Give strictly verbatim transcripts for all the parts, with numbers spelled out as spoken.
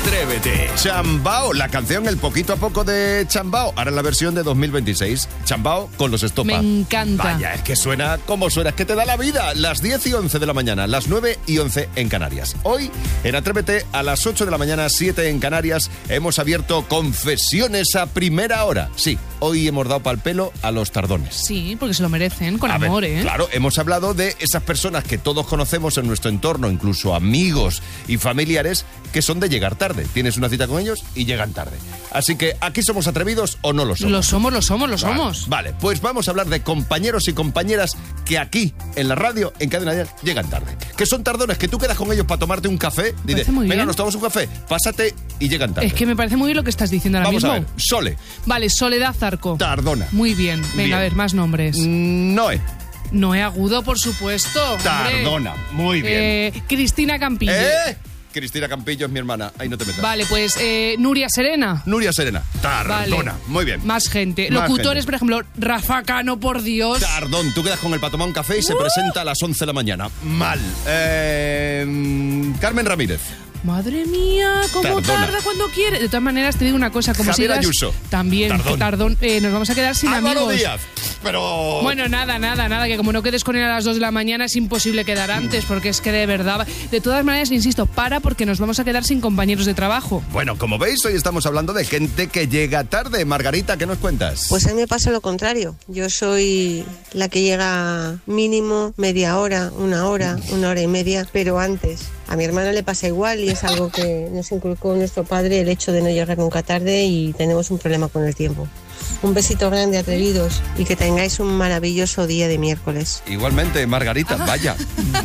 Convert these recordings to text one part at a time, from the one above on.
Atrévete. Chambao, la canción El Poquito a Poco de Chambao, ahora en la versión de dos mil veintiséis. Chambao con los Estopa. Me encanta. Vaya, es que suena como suena, es que te da la vida. Las diez y once de la mañana, las nueve y once en Canarias. Hoy, en Atrévete, a las ocho de la mañana, siete en Canarias, hemos abierto confesiones a primera hora. Sí, hoy hemos dado pal pelo a los tardones. Sí, porque se lo merecen, con A amor, ver, ¿eh? Claro, hemos hablado de esas personas que todos conocemos en nuestro entorno, incluso amigos y familiares, que son de llegar tarde. Tienes una cita con ellos y llegan tarde. Así que, ¿aquí somos atrevidos o no lo somos? Lo somos, lo somos, lo Vale, somos. Vale, pues vamos a hablar de compañeros y compañeras que aquí, en la radio, en Cadena Dial, llegan tarde. Que son tardones, que tú quedas con ellos para tomarte un café. Dices, muy venga, bien. nos tomamos un café, pásate y llegan tarde. Es que me parece muy bien lo que estás diciendo ahora Vamos mismo. a ver, Sole, Vale, Soledad Zarco. tardona. Muy bien. Venga, Bien. a ver, más nombres. Noé, Noé Agudo, por supuesto. hombre. tardona. Muy bien. Eh, Cristina Campillo. ¿Eh? Cristina Campillo es mi hermana, ahí no te metas. Vale, pues eh, Nuria Serena. Nuria Serena, tardona. Vale. Muy bien. Más gente. Más Locutores, gente. por ejemplo, Rafa Cano, por Dios. Tardón, tú quedas con él para tomar un café y se presenta a las once de la mañana. Mal. Eh, Carmen Ramírez. Madre mía, cómo Tardona. tarda cuando quiere. De todas maneras, te digo una cosa, como Javier sigas, Ayuso. también, Tardón. que tardón, eh, nos vamos a quedar sin Álvaro amigos. Díaz. Pero... Bueno, nada, nada, nada, que como no quedes con él a las dos de la mañana es imposible quedar antes, porque es que de verdad... De todas maneras, insisto, para porque nos vamos a quedar sin compañeros de trabajo. Bueno, como veis, hoy estamos hablando de gente que llega tarde. Margarita, ¿qué nos cuentas? Pues a mí me pasa lo contrario. Yo soy la que llega mínimo media hora, una hora, una hora y media, pero antes. A mi hermana le pasa igual y es algo que nos inculcó nuestro padre, el hecho de no llegar nunca tarde, y tenemos un problema con el tiempo. Un besito grande, atrevidos, y que tengáis un maravilloso día de miércoles. Igualmente, Margarita, vaya.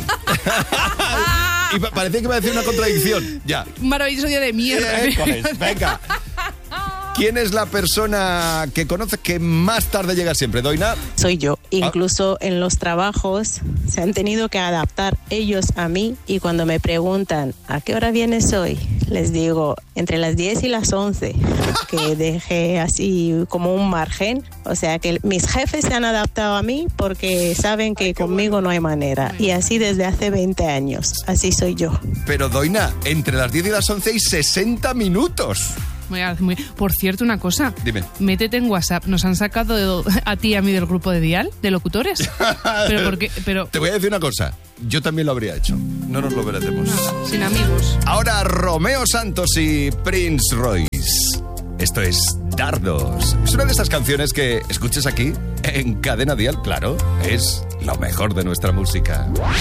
Y pa- parecía que iba a decir una contradicción. Ya. Un maravilloso día de mierda. Miércoles, venga. ¿Quién es la persona que conoces que más tarde llega siempre, Doina? Soy yo. Incluso en los trabajos se han tenido que adaptar ellos a mí, y cuando me preguntan ¿a qué hora vienes hoy? Les digo entre las diez y las once, que dejé así como un margen. O sea que mis jefes se han adaptado a mí porque saben que conmigo no hay manera, y así desde hace veinte años. Así soy yo. Pero, Doina, entre las diez y las once hay sesenta minutos. Muy- muy- Por cierto, una cosa. Dime. Métete en WhatsApp. Nos han sacado de- a ti y a mí del grupo de Dial, de locutores. Pero porque, pero Te voy a decir una cosa. Yo también lo habría hecho. No nos lo merecemos. sin amigos. Ahora Romeo Santos y Prince Royce. Esto es Dardos. Es una de esas canciones que escuches aquí en Cadena Dial, claro. Es lo mejor de nuestra música.